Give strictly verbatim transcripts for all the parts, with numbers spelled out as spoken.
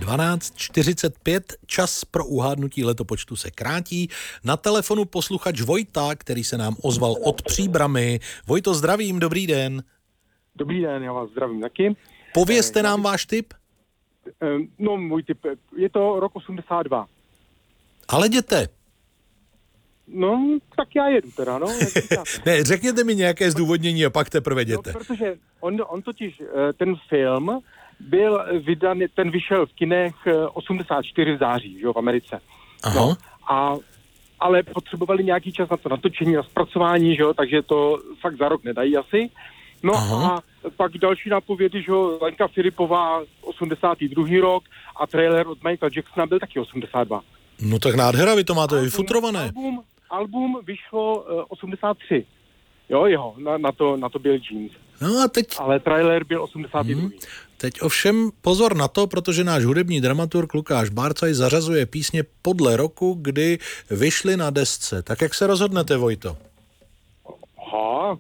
dvanáct čtyřicet pět, čas pro uhádnutí letopočtu se krátí. Na telefonu posluchač Vojta, který se nám ozval od Příbrami. Vojto, zdravím, dobrý den. Dobrý den, já vás zdravím taky. Povězte nám váš tip. No, můj tip, je to rok osmdesát dva. Ale jděte. No, tak já jedu teda, no. Ne, řekněte mi nějaké zdůvodnění a pak teprve jděte. No, protože on, on totiž, ten film byl vydan, ten vyšel v kinech osmdesát čtyři v září, že jo, v Americe. Aha. No, a, ale potřebovali nějaký čas na to natočení, na zpracování, že jo, takže to fakt za rok nedají asi. No Aha. a pak další nápovědy, že jo, Lenka Filipová, osmdesátý druhý rok a trailer od Michaela Jacksona byl taky osmdesát dva. No tak nádhera, vy to máte album, vyfutrované. Album, album vyšlo uh, osmdesát tři. Jo, jeho, na, na, to, na to byl Jeans. No a teď... Ale trailer byl osmdesátý druhý. Hmm. Teď ovšem pozor na to, protože náš hudební dramaturg Lukáš Bárcaj zařazuje písně podle roku, kdy vyšly na desce. Tak jak se rozhodnete, Vojto? Aha.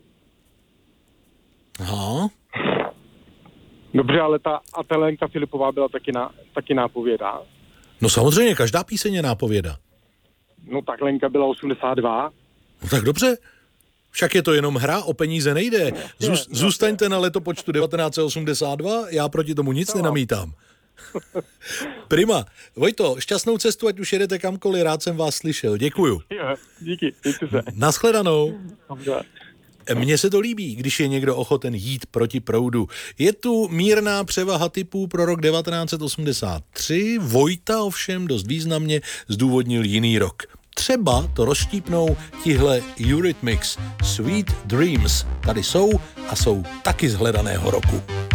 Aha. Dobře, ale ta, a ta Lenka Filipová byla taky, na, taky nápověda. No samozřejmě, každá píseň je nápověda. No tak Lenka byla osmdesát dva. No tak dobře. Však je to jenom hra, o peníze nejde. Zůst, zůstaňte na letopočtu devatenáct osmdesát dva, já proti tomu nic no. nenamítám. Prima. Vojto, šťastnou cestu, ať už jedete kamkoliv, rád jsem vás slyšel. Děkuju. Jo, díky, díky se. Naschledanou. Dobře. Mně se to líbí, když je někdo ochoten jít proti proudu. Je tu mírná převaha typů pro rok devatenáct osmdesát tři, Vojta ovšem dost významně zdůvodnil jiný rok. Třeba to rozštípnou tihle Eurythmics. Sweet Dreams tady jsou a jsou taky z hledaného roku.